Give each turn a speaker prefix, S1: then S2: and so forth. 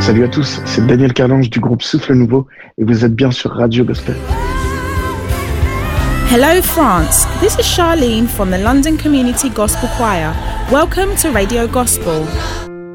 S1: Salut à tous, c'est Daniel Carlange du groupe Souffle Nouveau et vous êtes bien sur Radio Gospel.
S2: Hello France, this is Charlene from the London Community Gospel Choir. Welcome to Radio Gospel.